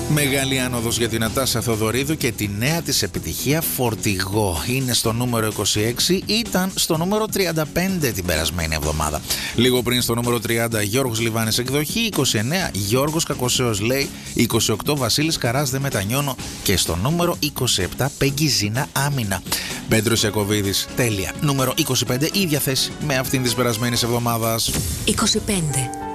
Μεγάλη άνοδος για την Νατάσα Θοδωρίδου και τη νέα της επιτυχία Φορτηγό. Είναι στο νούμερο 26, ήταν στο νούμερο 35 την περασμένη εβδομάδα. Λίγο πριν στο νούμερο 30 Γιώργος Λιβάνης εκδοχή, 29 Γιώργος Κακοσέος λέει, 28 Βασίλης Καράς δεν μετανιώνω και στο νούμερο 27 Πέγγι Ζήνα Άμυνα. Πέτρος Ιακωβίδης, τέλεια. Νούμερο 25, ίδια θέση με αυτήν της περασμένης εβδομάδας. 25.